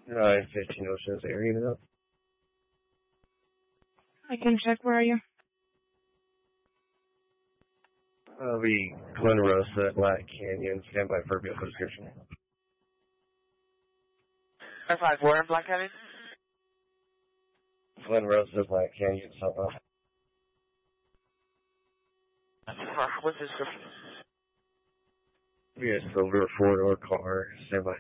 915 Ocean's area up. I can check. Where are you? I'll be Glen Rosa at Black Canyon. Stand by for vehicle description. F5, where in Black Canyon? Glen Rosa, Black Canyon, southbound. What's the description? Be a silver four-door car. Stand by.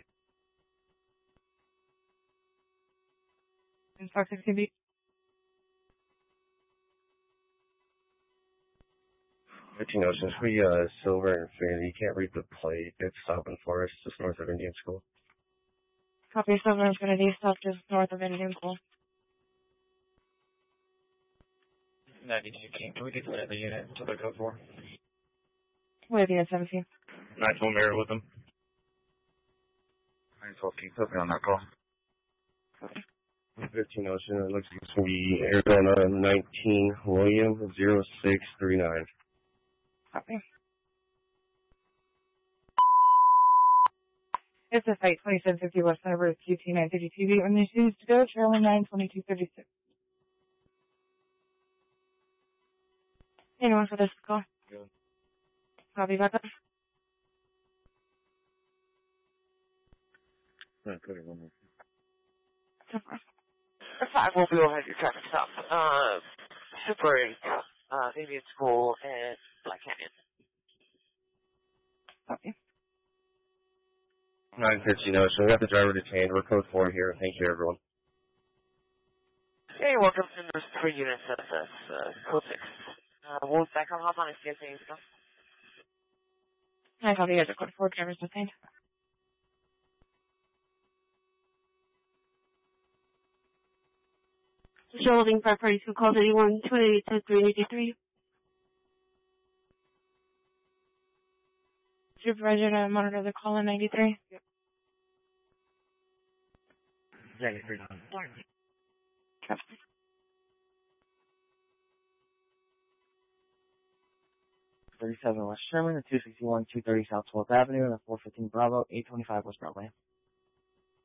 In Fox 60B. Oceans, we silver Infinity. You can't read the plate. It's stopping for us just north of Indian School. Copy. Silver Infinity. Stop just north of Indian School. 92 King. Can we declare the unit to the code 4? Where the 17? 912 Mirror with them. 912 King. Something on that call. Okay. 15 Ocean. It looks like it's going to be Arizona 19 William 0639. Copy. It's a site 2750 West Center QT 950 TV. When you choose to go, trailing 92236. Anyone for this call? Good. Copy, back up. So far. F5 will be overhead your traffic stop. Super 8, Indian School, and Black Canyon. Copy. 915 Ocean. We got the driver detained. We're code 4 here. Thank you, everyone. Hey, welcome to the 3 units SS, code 6. We'll be back on hop on if you have anything else. I copy. Guys, code 4 drivers detained. Holding 542, calls 81, 283. Supervisor to monitor the call in 93. Yep. 93. Copy. 37 West Sherman, the 261, 230 South 12th Avenue, and the 415 Bravo, 825 West Broadway.